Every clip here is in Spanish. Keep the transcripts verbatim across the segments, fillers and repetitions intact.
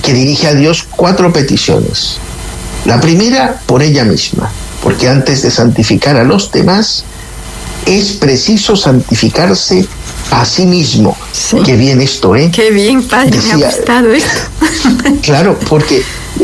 que dirige a Dios cuatro peticiones. La primera, por ella misma, porque antes de santificar a los demás, es preciso santificarse a sí mismo. Sí. Qué bien esto, ¿eh? Qué bien, padre, Decía, me ha gustado esto. Claro, porque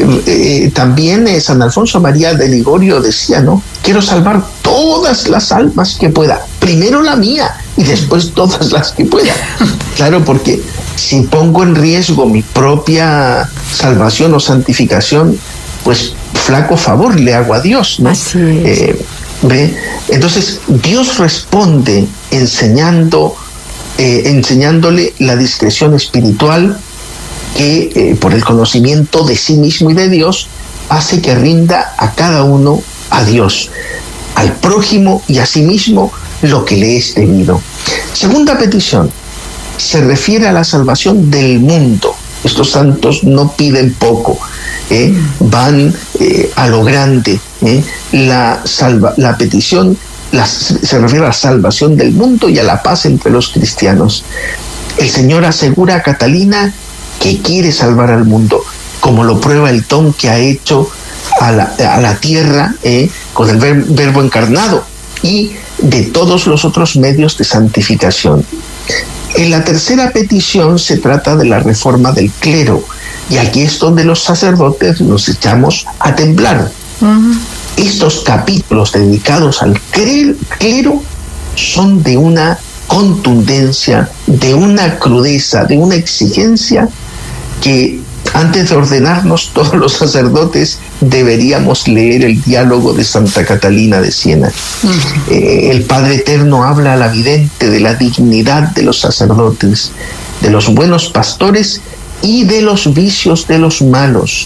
eh, también eh, San Alfonso María de Ligorio decía, ¿no? Quiero salvar todas las almas que pueda. Primero la mía y después todas las que pueda. Claro, porque si pongo en riesgo mi propia salvación o santificación, pues flaco favor le hago a Dios, ¿no? Así es. Eh, ¿ve? Entonces, Dios responde enseñando, eh, enseñándole la discreción espiritual que, eh, por el conocimiento de sí mismo y de Dios, hace que rinda a cada uno a Dios, al prójimo y a sí mismo lo que le es debido. Segunda petición, se refiere a la salvación del mundo. Estos santos no piden poco, ¿eh? van eh, a lo grande. ¿eh? La, salva, la petición la, se refiere a la salvación del mundo y a la paz entre los cristianos. El Señor asegura a Catalina que quiere salvar al mundo, como lo prueba el don que ha hecho a la, a la tierra ¿eh? con el ver, verbo encarnado y de todos los otros medios de santificación. En la tercera petición se trata de la reforma del clero, y aquí es donde los sacerdotes nos echamos a temblar. Uh-huh. Estos capítulos dedicados al clero son de una contundencia, de una crudeza, de una exigencia que antes de ordenarnos todos los sacerdotes deberíamos leer el diálogo de Santa Catalina de Siena. Uh-huh. Eh, el Padre Eterno habla a la vidente de la dignidad de los sacerdotes, de los buenos pastores y de los vicios de los malos,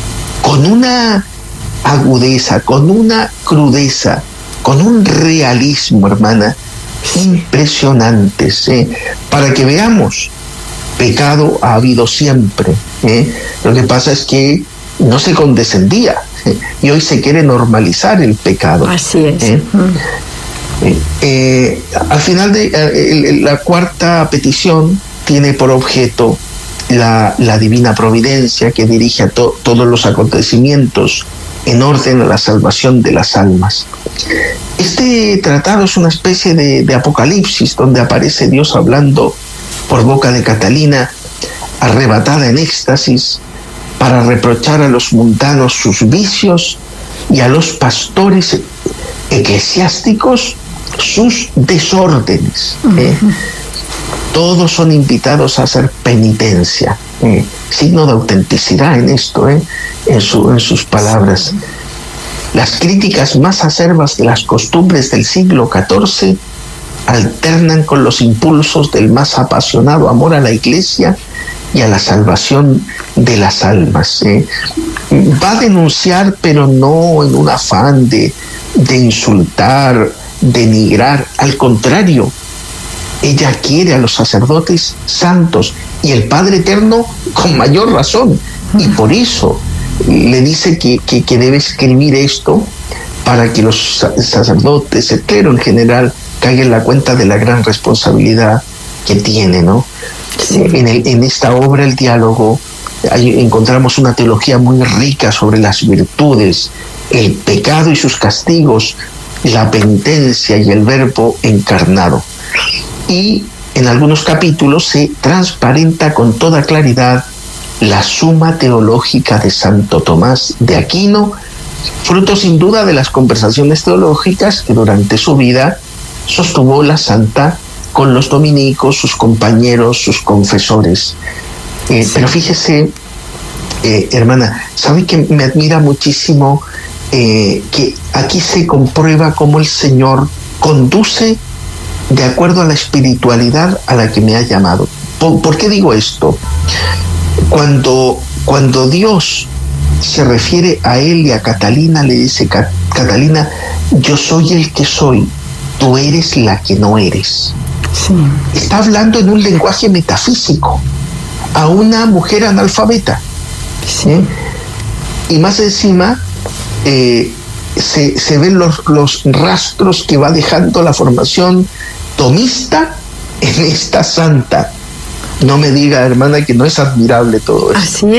con una agudeza, con una crudeza, con un realismo, hermana, impresionantes, ¿eh? para que veamos. Pecado ha habido siempre. ¿eh? Lo que pasa es que no se condescendía ¿eh? y hoy se quiere normalizar el pecado. Así es. ¿eh? Mm. Eh, eh, al final de eh, la cuarta petición tiene por objeto la, la divina providencia que dirige a to, todos los acontecimientos en orden a la salvación de las almas. Este tratado es una especie de, de apocalipsis donde aparece Dios hablando por boca de Catalina, arrebatada en éxtasis, para reprochar a los mundanos sus vicios y a los pastores eclesiásticos sus desórdenes. ¿eh? Uh-huh. Todos son invitados a hacer penitencia, ¿eh? signo de autenticidad en esto, ¿eh? en, su, en sus palabras. Las críticas más acerbas de las costumbres del siglo catorce alternan con los impulsos del más apasionado amor a la Iglesia y a la salvación de las almas. ¿eh? Va a denunciar, pero no en un afán de, de insultar, denigrar. Al contrario, ella quiere a los sacerdotes santos y el Padre Eterno con mayor razón. Y por eso le dice que, que, que debe escribir esto para que los sacerdotes, el clero en general, caiga en la cuenta de la gran responsabilidad que tiene, ¿no? Sí. En, el, en esta obra, el diálogo, ahí encontramos una teología muy rica sobre las virtudes, el pecado y sus castigos, la penitencia y el verbo encarnado. Y en algunos capítulos se transparenta con toda claridad la suma teológica de Santo Tomás de Aquino, fruto sin duda de las conversaciones teológicas que durante su vida sostuvo la santa con los dominicos, sus compañeros, sus confesores. Eh, sí. Pero fíjese, eh, hermana, ¿sabe que me admira muchísimo eh, que aquí se comprueba cómo el Señor conduce de acuerdo a la espiritualidad a la que me ha llamado? ¿Por, ¿por qué digo esto? Cuando, cuando Dios se refiere a él y a Catalina, le dice, Catalina, yo soy el que soy, tú eres la que no eres. Sí. Está hablando en un lenguaje metafísico a una mujer analfabeta. Sí. ¿eh? Y más encima eh, se, se ven los, los rastros que va dejando la formación tomista en esta santa. No me diga, hermana, que no es admirable todo esto. Así es.